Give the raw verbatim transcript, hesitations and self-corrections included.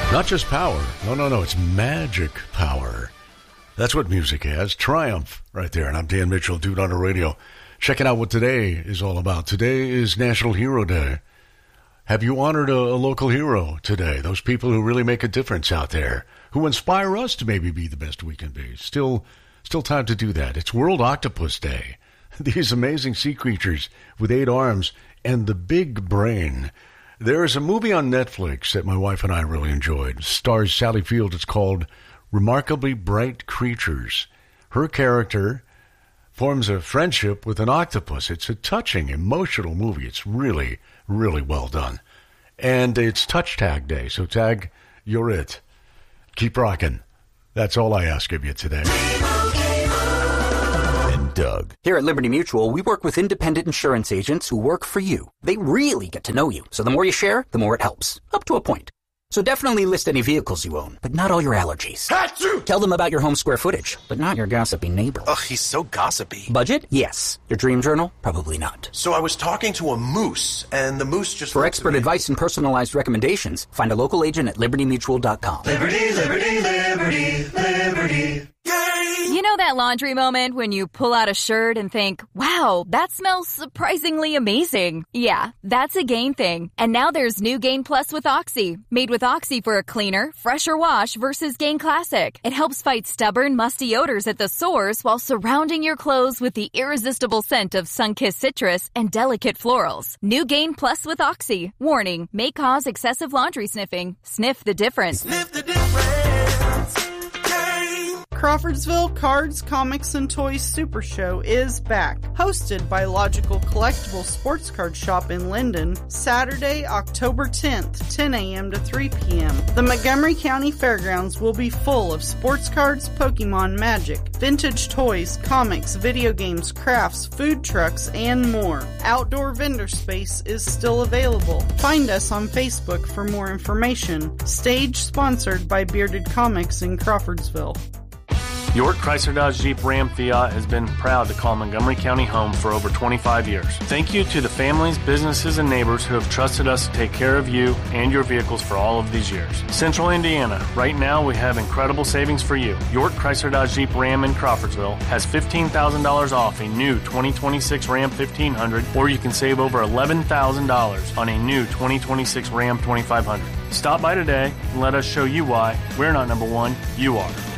Not just power. No, no, no. It's magic power. That's what music has. Triumph right there. And I'm Dan Mitchell, Dude on the Radio. Checking out what today is all about. Today is National Hero Day. Have you honored a, a local hero today? Those people who really make a difference out there, who inspire us to maybe be the best we can be. Still, still time to do that. It's World Octopus Day. These amazing sea creatures with eight arms and the big brain. There is a movie on Netflix that my wife and I really enjoyed. It stars Sally Field. It's called Remarkably Bright Creatures. Her character forms a friendship with an octopus. It's a touching, emotional movie. It's really, really well done. And it's Touch Tag Day, so Tag, you're it. Keep rocking. That's all I ask of you today. And Doug. Here at Liberty Mutual, we work with independent insurance agents who work for you. They really get to know you, so the more you share, the more it helps. Up to a point. So definitely list any vehicles you own, but not all your allergies. Achoo! Tell them about your home square footage, but not your gossipy neighbor. Ugh, he's so gossipy. Budget? Yes. Your dream journal? Probably not. So I was talking to a moose, and the moose just... For expert advice and personalized recommendations, find a local agent at liberty mutual dot com. Liberty, liberty, liberty, liberty. You know that laundry moment when you pull out a shirt and think, wow, that smells surprisingly amazing. Yeah, that's a Gain thing. And now there's new Gain Plus with Oxy. Made with Oxy for a cleaner, fresher wash versus Gain Classic. It helps fight stubborn, musty odors at the source while surrounding your clothes with the irresistible scent of sun-kissed citrus and delicate florals. New Gain Plus with Oxy. Warning, may cause excessive laundry sniffing. Sniff the difference. Sniff the difference. Crawfordsville Cards, Comics, and Toys Super Show is back. Hosted by Logical Collectible Sports Card Shop in Linden, Saturday, October tenth, ten a.m. to three p.m. The Montgomery County Fairgrounds will be full of sports cards, Pokemon, Magic, vintage toys, comics, video games, crafts, food trucks, and more. Outdoor vendor space is still available. Find us on Facebook for more information. Stage sponsored by Bearded Comics in Crawfordsville. York Chrysler Dodge Jeep Ram Fiat has been proud to call Montgomery County home for over twenty-five years. Thank you to the families, businesses, and neighbors who have trusted us to take care of you and your vehicles for all of these years. Central Indiana, right now we have incredible savings for you. York Chrysler Dodge Jeep Ram in Crawfordsville has fifteen thousand dollars off a new twenty twenty-six Ram fifteen hundred, or you can save over eleven thousand dollars on a new twenty twenty-six Ram twenty-five hundred. Stop by today and let us show you why we're not number one, you are.